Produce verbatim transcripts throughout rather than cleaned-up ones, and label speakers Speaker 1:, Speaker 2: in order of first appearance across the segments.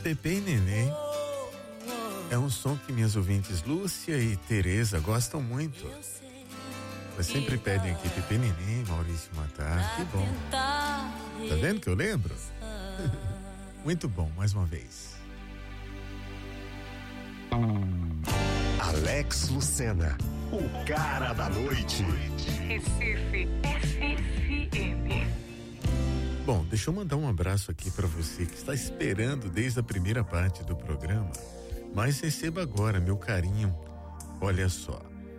Speaker 1: Pepe e Neném é um som que minhas ouvintes Lúcia e Tereza gostam muito. Elas sempre pedem aqui Pepe e Neném, Maurício Matar. Que bom. Tá vendo que eu lembro? Muito bom, mais uma vez.
Speaker 2: Alex Lucena, o cara da noite.
Speaker 3: Recife F M.
Speaker 1: Bom, deixa eu mandar um abraço aqui para você que está esperando desde a primeira parte do programa, mas receba agora meu carinho. Olha só,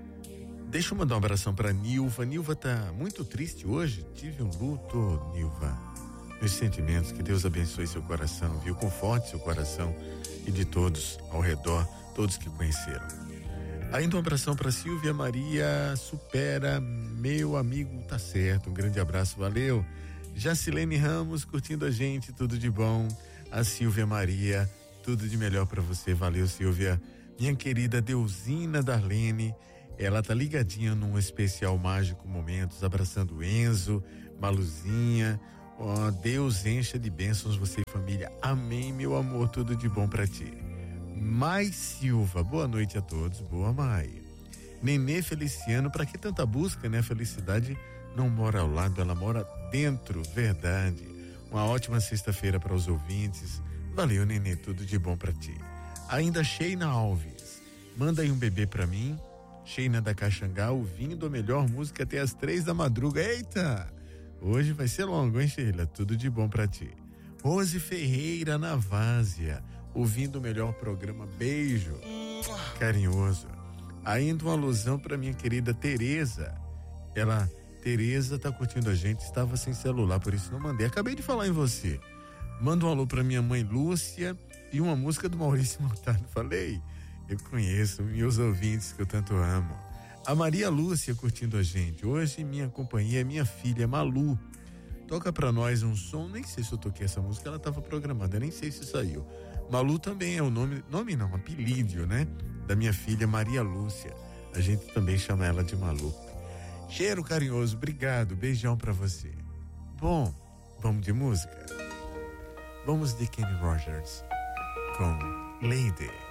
Speaker 1: deixa eu mandar um abração para Nilva. Nilva tá muito triste hoje, tive um luto, Nilva. Meus sentimentos, que Deus abençoe seu coração, viu? Conforte seu coração e de todos ao redor, todos que conheceram. Ainda um abração para Silvia Maria Supera, meu amigo, tá certo, um grande abraço, valeu. Jacilene Ramos curtindo a gente, tudo de bom. A Silvia Maria, tudo de melhor para você, valeu, Silvia. Minha querida Deusina Darlene, ela tá ligadinha num especial Mágico Momentos, abraçando Enzo, Maluzinha. Ó, Deus encha de bênçãos você e família, amém, meu amor, tudo de bom para ti. Mai Silva, boa noite a todos, boa Mai. Nenê Feliciano, para que tanta busca, né? A felicidade não mora ao lado, ela mora dentro, verdade. Uma ótima sexta-feira para os ouvintes. Valeu, Nenê, tudo de bom para ti. Ainda Sheina Alves, manda aí um bebê para mim. Sheina da Caxangá, ouvindo a melhor música até as três da madruga. Eita! Hoje vai ser longo, hein, Sheila? Tudo de bom para ti. Rose Ferreira na Várzea, ouvindo o melhor programa. Beijo carinhoso. Ainda uma alusão para minha querida Tereza. Ela, Tereza, tá curtindo a gente, estava sem celular, por isso não mandei. Acabei de falar em você. Manda um alô para minha mãe Lúcia e uma música do Maurício Matar. Falei? Eu conheço meus ouvintes que eu tanto amo. A Maria Lúcia curtindo a gente. Hoje minha companhia é minha filha Malu. Toca pra nós um som, nem sei se eu toquei essa música, ela tava programada, nem sei se saiu. Malu também é o nome, nome não, apelídio, né? Da minha filha Maria Lúcia. A gente também chama ela de Malu. Cheiro carinhoso, obrigado, beijão pra você. Bom, vamos de música? Vamos de Kenny Rogers com Lady.